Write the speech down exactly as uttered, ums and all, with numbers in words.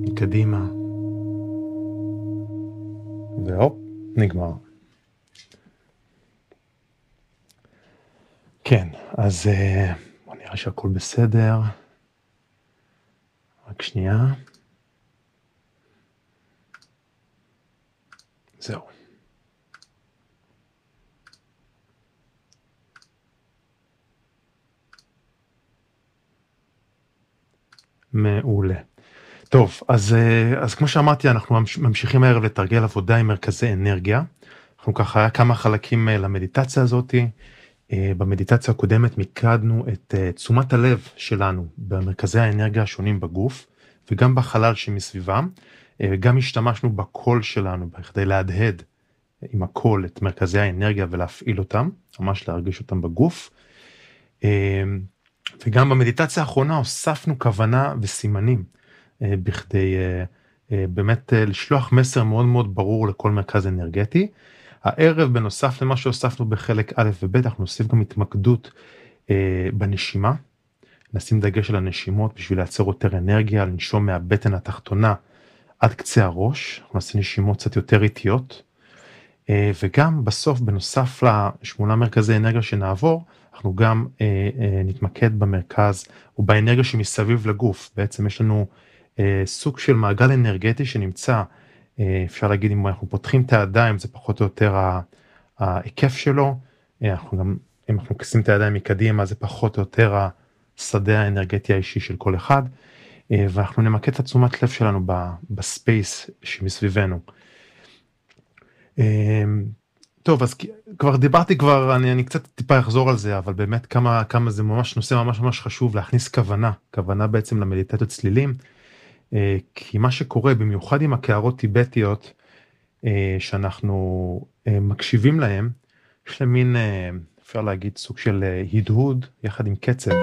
קדימה. והופ, נגמר. כן, אז בוא נראה שהכל בסדר. רק שנייה. זהו. מעולה. טוב, אז, אז כמו שאמרתי, אנחנו ממשיכים הערב לתרגל עבודה עם מרכזי אנרגיה. אנחנו ככה, היה כמה חלקים למדיטציה הזאת. במדיטציה הקודמת מיקדנו את תשומת הלב שלנו במרכזי האנרגיה השונים בגוף, וגם בחלל שמסביבם. גם השתמשנו בקול שלנו, בכדי להדהד עם הקול את מרכזי האנרגיה ולהפעיל אותם, ממש להרגיש אותם בגוף. וגם במדיטציה האחרונה הוספנו כוונה וסימנים, בכדי באמת לשלוח מסר מאוד מאוד ברור לכל מרכז אנרגטי. הערב בנוסף למה שהוספנו בחלק א' וב', אנחנו נוסיף גם התמקדות בנשימה, נשים דגש על הנשימות בשביל לייצר יותר אנרגיה, לנשום מהבטן התחתונה עד קצה הראש, אנחנו נעשה נשימות קצת יותר איטיות, וגם בסוף בנוסף לשמונה מרכזי אנרגיה שנעבור, אנחנו גם נתמקד במרכז או באנרגיה שמסביב לגוף. בעצם יש לנו סוג של מעגל אנרגטי שנמצא, אפשר להגיד אם אנחנו פותחים את הידיים זה פחות או יותר ההיקף שלו, אנחנו גם אם אנחנו כיסים את הידיים מקדימה זה פחות או יותר השדה האנרגטי האישי של כל אחד, ואנחנו נמקד את תשומת לב שלנו בספייס שמסביבנו. טוב, אז כבר דיברתי כבר, אני, אני קצת טיפה אחזור על זה, אבל באמת כמה, כמה זה ממש נושא ממש ממש חשוב להכניס כוונה, כוונה בעצם למדיטציות צלילים, כי מה שקורה במיוחד עם הקערות טיבטיות שאנחנו מקשיבים להם, יש להם מין, אפשר להגיד סוג של הדהוד יחד עם קצב.